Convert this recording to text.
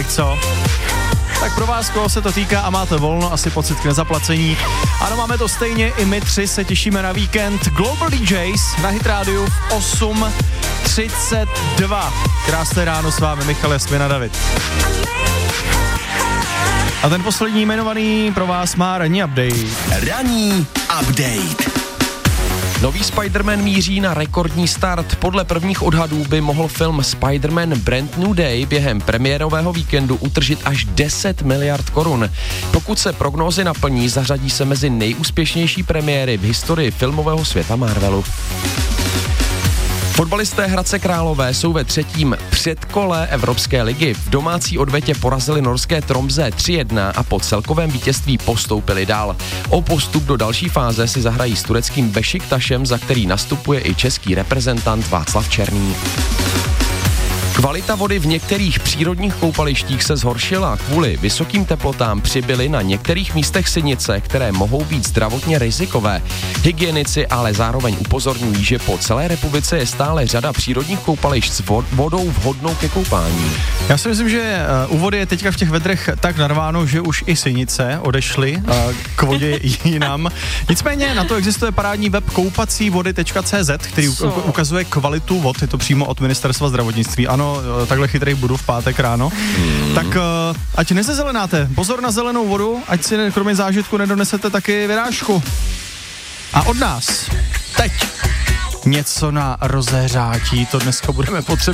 co? Tak pro vás, koho se to týká a máte volno, asi pocit k nezaplacení. Ano, máme to stejně, i my tři se těšíme na víkend. Global DJs na Hit Radio v 8:32. Krásné ráno s vámi, Michal, Jasmina, David. A ten poslední jmenovaný pro vás má ranní update. Ranní update. Nový Spider-Man míří na rekordní start. Podle prvních odhadů by mohl film Spider-Man Brand New Day během premiérového víkendu utržit až 10 miliard korun. Pokud se prognózy naplní, zařadí se mezi nejúspěšnější premiéry v historii filmového světa Marvelu. Fotbalisté Hradce Králové jsou ve třetím předkole Evropské ligy. V domácí odvetě porazili norské Tromsø 3-1 a po celkovém vítězství postoupili dál. O postup do další fáze si zahrají s tureckým Bešiktašem, za který nastupuje i český reprezentant Václav Černý. Kvalita vody v některých přírodních koupalištích se zhoršila. Kvůli vysokým teplotám přibyly na některých místech sinice, které mohou být zdravotně rizikové. Hygienici ale zároveň upozorňují, že po celé republice je stále řada přírodních koupališť s vodou vhodnou ke koupání. Já si myslím, že u vody je teďka v těch vedrech tak narváno, že už i sinice odešly k vodě jinam. Nicméně na to existuje parádní web koupacívody.cz, který ukazuje kvalitu vod, je to přímo od ministerstva zdravotnictví. Ano, takhle chytrý budu v pátek ráno. Tak ať nezezelenáte, pozor na zelenou vodu, ať si kromě zážitku nedonesete taky vyrážku. A od nás teď něco na rozehřátí, to dneska budeme potřebovat.